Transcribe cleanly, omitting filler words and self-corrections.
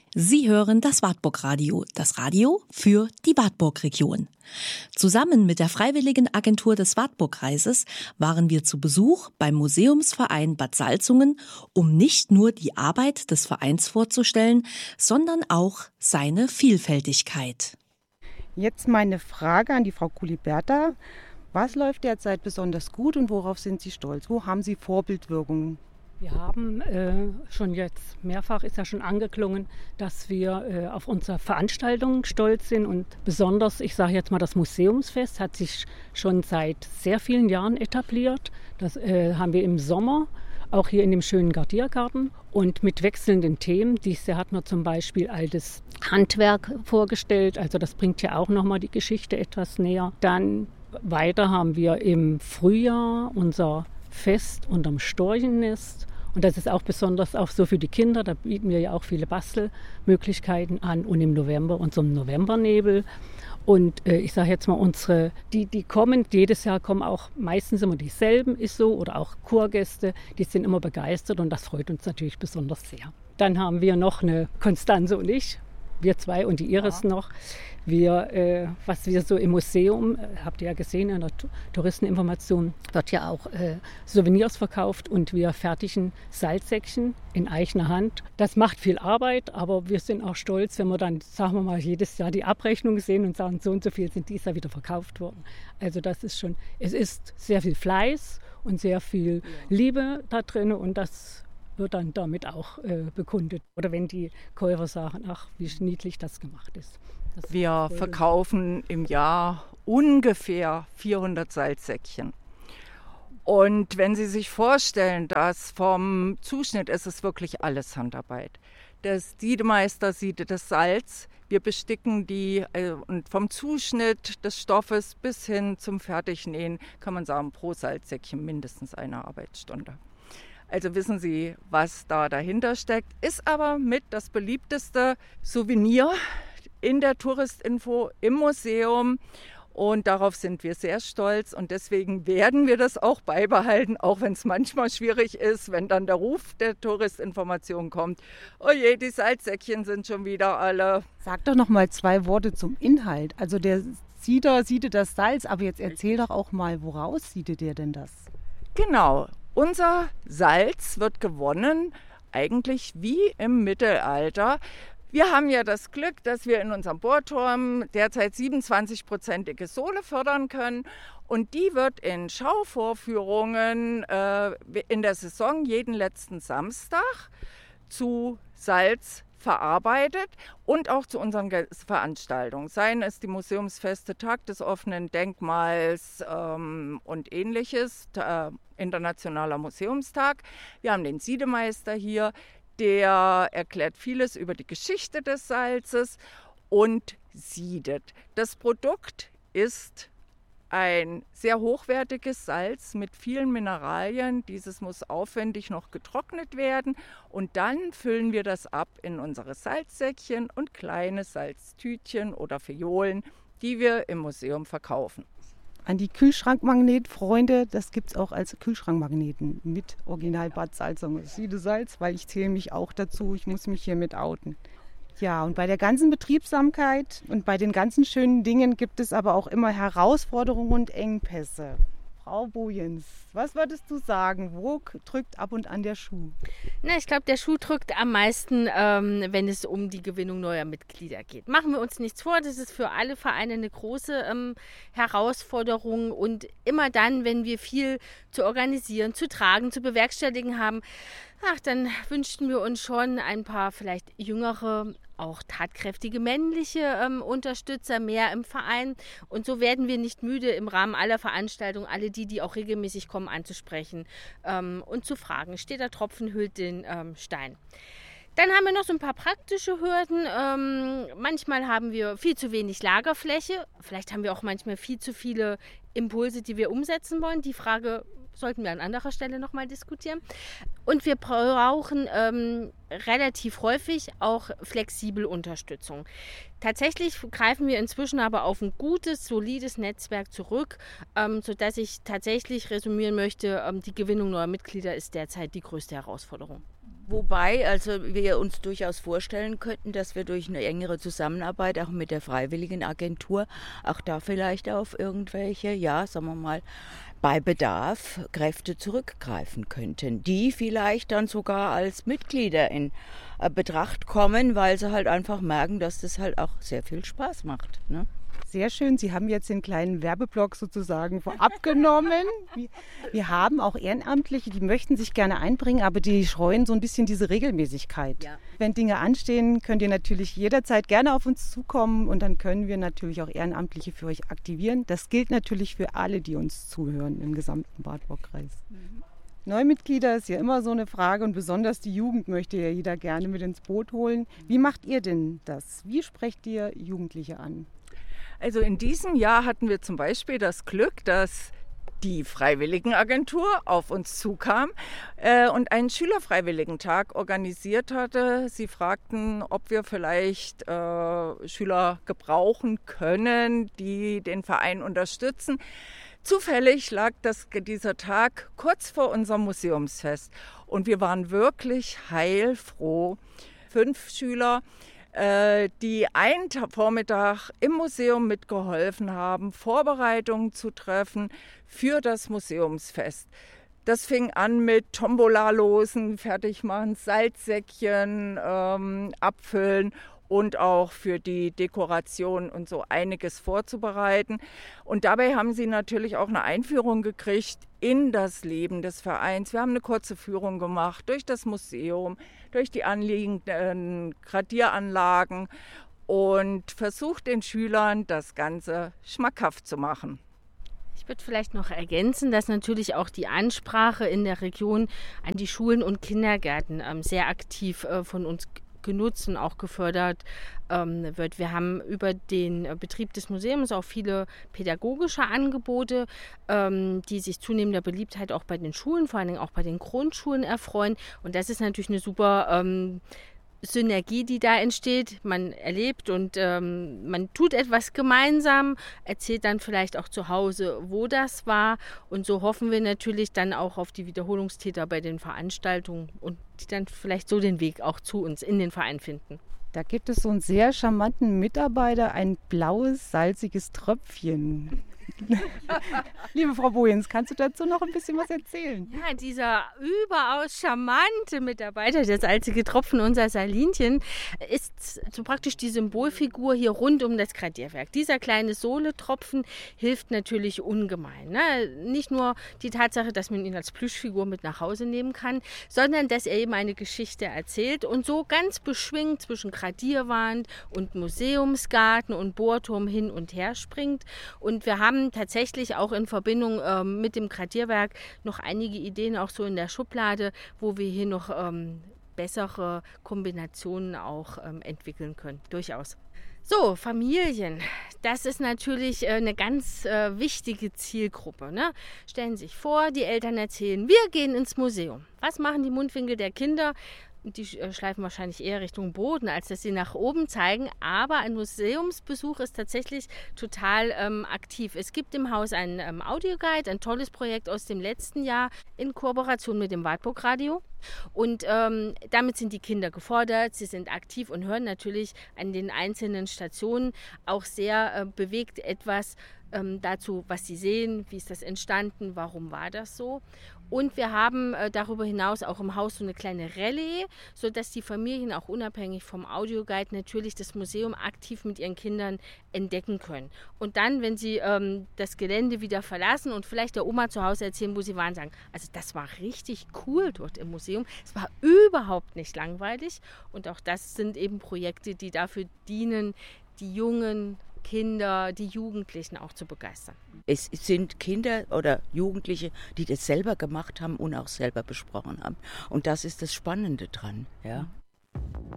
Sie hören das Wartburg Radio, das Radio für die Wartburg-Region. Zusammen mit der Freiwilligen Agentur des Wartburg-Kreises waren wir zu Besuch beim Museumsverein Bad Salzungen, um nicht nur die Arbeit des Vereins vorzustellen, sondern auch seine Vielfältigkeit. Jetzt meine Frage an die Frau Kuliberta. Was läuft derzeit besonders gut und worauf sind Sie stolz? Wo haben Sie Vorbildwirkung? Wir haben schon jetzt mehrfach, ist ja schon angeklungen, dass wir auf unsere Veranstaltungen stolz sind und besonders, ich sage jetzt mal, das Museumsfest hat sich schon seit sehr vielen Jahren etabliert. Das haben wir im Sommer, auch hier in dem schönen Gardiergarten und mit wechselnden Themen. Dieses Jahr hat man zum Beispiel altes Handwerk vorgestellt, also das bringt ja auch nochmal die Geschichte etwas näher. Dann weiter haben wir im Frühjahr unser Fest unterm Storchennest. Und das ist auch besonders auch so für die Kinder, da bieten wir ja auch viele Bastelmöglichkeiten an und im November unseren Novembernebel. Und ich sage jetzt mal, die kommen, jedes Jahr kommen auch meistens immer dieselben, ist so, oder auch Kurgäste, die sind immer begeistert und das freut uns natürlich besonders sehr. Dann haben wir noch eine Konstanze und ich, wir zwei und die Iris noch. Was wir so im Museum, habt ihr ja gesehen, in der Touristeninformation wird ja auch Souvenirs verkauft und wir fertigen Salzsäckchen in eigener Hand. Das macht viel Arbeit, aber wir sind auch stolz, wenn wir dann, sagen wir mal, jedes Jahr die Abrechnung sehen und sagen, so und so viel sind dieses Jahr wieder verkauft worden. Also das ist schon, es ist sehr viel Fleiß und sehr viel Liebe da drin und das wird dann damit auch bekundet. Oder wenn die Käufer sagen, ach, wie niedlich das gemacht ist. Wir verkaufen im Jahr ungefähr 400 Salzsäckchen. Und wenn Sie sich vorstellen, dass vom Zuschnitt ist es wirklich alles Handarbeit. Der Siedemeister siedet das Salz, wir besticken die und vom Zuschnitt des Stoffes bis hin zum Fertignähen kann man sagen, pro Salzsäckchen mindestens eine Arbeitsstunde. Also wissen Sie, was da dahinter steckt, ist aber mit das beliebteste Souvenir in der Touristinfo im Museum und darauf sind wir sehr stolz und deswegen werden wir das auch beibehalten, auch wenn es manchmal schwierig ist, wenn dann der Ruf der Touristinformation kommt. Oh je, die Salzsäckchen sind schon wieder alle. Sag doch noch mal 2 Worte zum Inhalt. Also der Sieder siedet das Salz, aber jetzt erzähl doch auch mal, woraus siedet ihr denn das? Genau, unser Salz wird gewonnen, eigentlich wie im Mittelalter. Wir haben ja das Glück, dass wir in unserem Bohrturm derzeit 27%ige Sohle fördern können und die wird in Schauvorführungen in der Saison jeden letzten Samstag zu Salz verarbeitet und auch zu unseren Veranstaltungen. Seien es die Museumsfeste, Tag des offenen Denkmals und ähnliches, Internationaler Museumstag. Wir haben den Siedemeister hier, der erklärt vieles über die Geschichte des Salzes und siedet. Das Produkt ist ein sehr hochwertiges Salz mit vielen Mineralien. Dieses muss aufwendig noch getrocknet werden und dann füllen wir das ab in unsere Salzsäckchen und kleine Salztütchen oder Fiolen, die wir im Museum verkaufen. An die Kühlschrankmagnetfreunde, das gibt es auch als Kühlschrankmagneten mit Original Bad Salzungen. Siedesalz, weil ich zähle mich auch dazu, ich muss mich hiermit outen. Ja, und bei der ganzen Betriebsamkeit und bei den ganzen schönen Dingen gibt es aber auch immer Herausforderungen und Engpässe. Frau Bojens, was würdest du sagen? Wo drückt ab und an der Schuh? Na, ich glaube, der Schuh drückt am meisten, wenn es um die Gewinnung neuer Mitglieder geht. Machen wir uns nichts vor, das ist für alle Vereine eine große Herausforderung. Und immer dann, wenn wir viel zu organisieren, zu tragen, zu bewerkstelligen haben, dann wünschten wir uns schon ein paar vielleicht jüngere, auch tatkräftige männliche Unterstützer mehr im Verein. Und so werden wir nicht müde, im Rahmen aller Veranstaltungen alle die auch regelmäßig kommen, anzusprechen und zu fragen. Steht der Tropfen hüllt den Stein. Dann haben wir noch so ein paar praktische Hürden. Manchmal haben wir viel zu wenig Lagerfläche. Vielleicht haben wir auch manchmal viel zu viele Impulse, die wir umsetzen wollen. Die Frage sollten wir an anderer Stelle nochmal diskutieren. Und wir brauchen relativ häufig auch flexible Unterstützung. Tatsächlich greifen wir inzwischen aber auf ein gutes, solides Netzwerk zurück, sodass ich tatsächlich resümieren möchte, die Gewinnung neuer Mitglieder ist derzeit die größte Herausforderung. Wobei, also wir uns durchaus vorstellen könnten, dass wir durch eine engere Zusammenarbeit auch mit der Freiwilligenagentur auch da vielleicht auf irgendwelche, ja, sagen wir mal, bei Bedarf Kräfte zurückgreifen könnten, die vielleicht dann sogar als Mitglieder in Betracht kommen, weil sie halt einfach merken, dass das halt auch sehr viel Spaß macht, ne? Sehr schön, Sie haben jetzt den kleinen Werbeblock sozusagen vorab genommen. Wir haben auch Ehrenamtliche, die möchten sich gerne einbringen, aber die scheuen so ein bisschen diese Regelmäßigkeit. Ja. Wenn Dinge anstehen, könnt ihr natürlich jederzeit gerne auf uns zukommen und dann können wir natürlich auch Ehrenamtliche für euch aktivieren. Das gilt natürlich für alle, die uns zuhören im gesamten Wartburgkreis. Neumitglieder ist ja immer so eine Frage und besonders die Jugend möchte ja jeder gerne mit ins Boot holen. Wie macht ihr denn das? Wie sprecht ihr Jugendliche an? Also in diesem Jahr hatten wir zum Beispiel das Glück, dass die Freiwilligenagentur auf uns zukam und einen Schülerfreiwilligentag organisiert hatte. Sie fragten, ob wir vielleicht Schüler gebrauchen können, die den Verein unterstützen. Zufällig lag dieser Tag kurz vor unserem Museumsfest und wir waren wirklich heilfroh. 5 Schüler, die einen Vormittag im Museum mitgeholfen haben, Vorbereitungen zu treffen für das Museumsfest. Das fing an mit Tombola-Losen, Fertigmachen, Salzsäckchen, Abfüllen und auch für die Dekoration und so einiges vorzubereiten. Und dabei haben sie natürlich auch eine Einführung gekriegt in das Leben des Vereins. Wir haben eine kurze Führung gemacht durch das Museum, durch die anliegenden Gradieranlagen und versucht den Schülern das Ganze schmackhaft zu machen. Ich würde vielleicht noch ergänzen, dass natürlich auch die Ansprache in der Region an die Schulen und Kindergärten sehr aktiv von uns genutzt und auch gefördert wird. Wir haben über den Betrieb des Museums auch viele pädagogische Angebote, die sich zunehmender Beliebtheit auch bei den Schulen, vor allen Dingen auch bei den Grundschulen erfreuen. Und das ist natürlich eine super Synergie, die da entsteht. Man erlebt und man tut etwas gemeinsam, erzählt dann vielleicht auch zu Hause, wo das war. Und so hoffen wir natürlich dann auch auf die Wiederholungstäter bei den Veranstaltungen und die dann vielleicht so den Weg auch zu uns in den Verein finden. Da gibt es so einen sehr charmanten Mitarbeiter, ein blaues, salziges Tröpfchen. Liebe Frau Bohens, kannst du dazu noch ein bisschen was erzählen? Ja, dieser überaus charmante Mitarbeiter, der salzige Tropfen, unser Salinchen, ist so praktisch die Symbolfigur hier rund um das Gradierwerk. Dieser kleine Sohle-Tropfen hilft natürlich ungemein. Ne? Nicht nur die Tatsache, dass man ihn als Plüschfigur mit nach Hause nehmen kann, sondern dass er eben eine Geschichte erzählt und so ganz beschwingt zwischen Gradierwand und Museumsgarten und Bohrturm hin und her springt. Und wir haben tatsächlich auch in Verbindung mit dem Gradierwerk noch einige Ideen auch so in der Schublade, wo wir hier noch bessere Kombinationen auch entwickeln können. Durchaus. So, Familien, das ist natürlich eine ganz wichtige Zielgruppe. Ne? Stellen Sie sich vor, die Eltern erzählen, wir gehen ins Museum. Was machen die Mundwinkel der Kinder? Die schleifen wahrscheinlich eher Richtung Boden, als dass sie nach oben zeigen. Aber ein Museumsbesuch ist tatsächlich total aktiv. Es gibt im Haus einen Audioguide, ein tolles Projekt aus dem letzten Jahr in Kooperation mit dem Wartburgradio. Und damit sind die Kinder gefordert, sie sind aktiv und hören natürlich an den einzelnen Stationen auch sehr bewegt etwas dazu, was sie sehen, wie ist das entstanden, warum war das so. Und wir haben darüber hinaus auch im Haus so eine kleine Rallye, sodass die Familien auch unabhängig vom Audioguide natürlich das Museum aktiv mit ihren Kindern entdecken können. Und dann, wenn sie das Gelände wieder verlassen und vielleicht der Oma zu Hause erzählen, wo sie waren, sagen, also das war richtig cool dort im Museum. Es war überhaupt nicht langweilig. Und auch das sind eben Projekte, die dafür dienen, die jungen Kinder, die Jugendlichen auch zu begeistern. Es sind Kinder oder Jugendliche, die das selber gemacht haben und auch selber besprochen haben. Und das ist das Spannende dran. Ja.